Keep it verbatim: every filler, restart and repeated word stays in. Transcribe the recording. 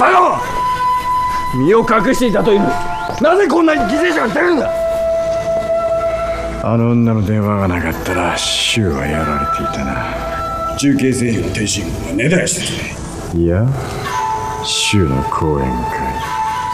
バカは身を隠していたというのに、なぜこんなに犠牲者が出るんだ。 あの女の電話がなかったら柊はやられていたな。 中継製品の天津軍が根絶やしてるね。 いや柊の講演会